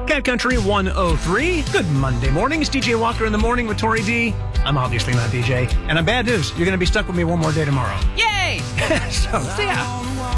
Cat Country 103. Good Monday morning. It's DJ Walker in the morning with Tori D. I'm obviously not DJ. And bad news, you're going to be stuck with me one more day tomorrow. Yay! So, see ya.